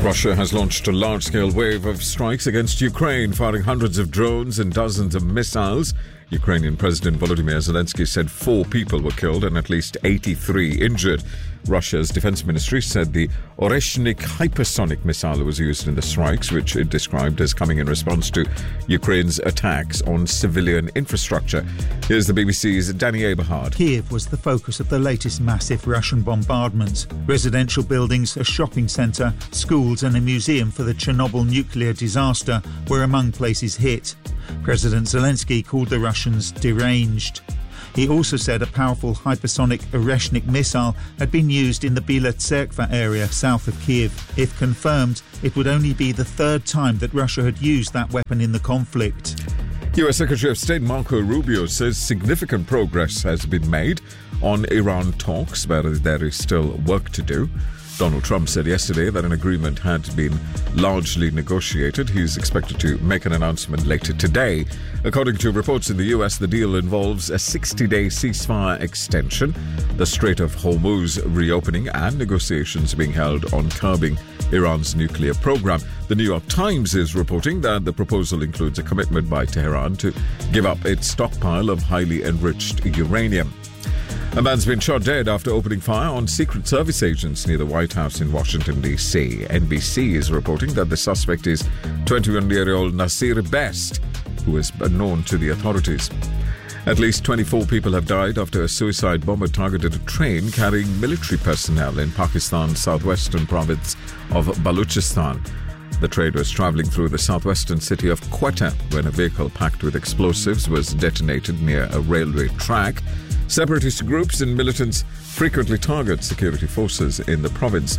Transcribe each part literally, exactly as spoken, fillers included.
Russia has launched a large-scale wave of strikes against Ukraine, firing hundreds of drones and dozens of missiles. Ukrainian President Volodymyr Zelensky said four people were killed and at least eighty-three injured. Russia's defense ministry said the Oreshnik hypersonic missile was used in the strikes, which it described as coming in response to Ukraine's attacks on civilian infrastructure. Here's the B B C's Danny Eberhard. Kiev was the focus of the latest massive Russian bombardments. Residential buildings, a shopping centre, schools and a museum for the Chernobyl nuclear disaster were among places hit. President Zelensky called the Russians deranged. He also said a powerful hypersonic Oreshnik missile had been used in the Bila Tserkva area south of Kiev. If confirmed, it would only be the third time that Russia had used that weapon in the conflict. U S Secretary of State Marco Rubio says significant progress has been made on Iran talks, but there is still work to do. Donald Trump said yesterday that an agreement had been largely negotiated. He's expected to make an announcement later today. According to reports in the U S, the deal involves a sixty-day ceasefire extension, the Strait of Hormuz reopening, and negotiations being held on curbing Iran's nuclear program. The New York Times is reporting that the proposal includes a commitment by Tehran to give up its stockpile of highly enriched uranium. A man's been shot dead after opening fire on Secret Service agents near the White House in Washington, D C. N B C is reporting that the suspect is twenty-one-year-old Nasir Best, who is known to the authorities. At least twenty-four people have died after a suicide bomber targeted a train carrying military personnel in Pakistan's southwestern province of Balochistan. The train was travelling through the southwestern city of Quetta when a vehicle packed with explosives was detonated near a railway track. Separatist groups and militants frequently target security forces in the province.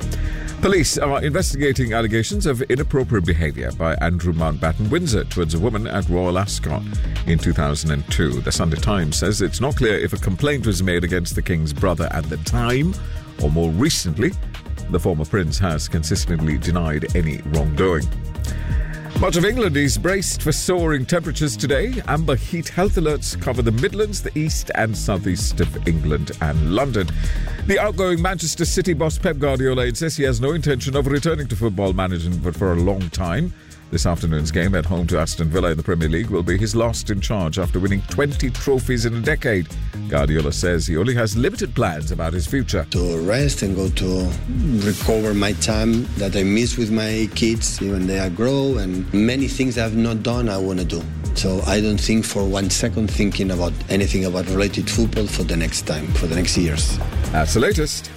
Police are investigating allegations of inappropriate behaviour by Andrew Mountbatten Windsor towards a woman at Royal Ascot in two thousand two. The Sunday Times says it's not clear if a complaint was made against the King's brother at the time or more recently. The former prince has consistently denied any wrongdoing. Much of England is braced for soaring temperatures today. Amber heat health alerts cover the Midlands, the east and southeast of England and London. The outgoing Manchester City boss Pep Guardiola insists he has no intention of returning to football management for a long time. This afternoon's game at home to Aston Villa in the Premier League will be his last in charge after winning twenty trophies in a decade. Guardiola says he only has limited plans about his future. To rest and go to recover my time that I miss with my kids, even they are grow, and many things I've not done I want to do. So I don't think for one second thinking about anything about related football for the next time, for the next years. That's the latest.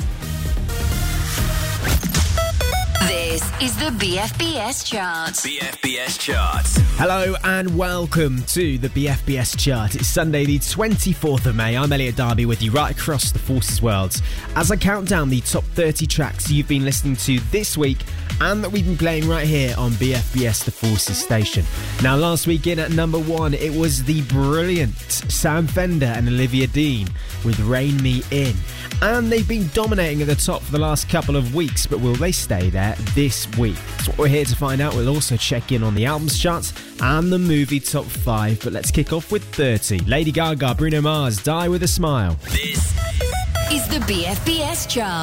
This is the B F B S Chart. B F B S Chart. Hello and welcome to the B F B S Chart. It's Sunday the twenty-fourth of May. I'm Elliot Darby with you right across the Forces world as I count down the top thirty tracks you've been listening to this week and that we've been playing right here on B F B S The Forces station. Now, last week in at number one, it was the brilliant Sam Fender and Olivia Dean with Rein Me In. And they've been dominating at the top for the last couple of weeks, but will they stay there this week? That's what we're here to find out. We'll also check in on the albums charts and the movie top five, but let's kick off with thirty. Lady Gaga, Bruno Mars, Die With A Smile. This is the B F B S Chart.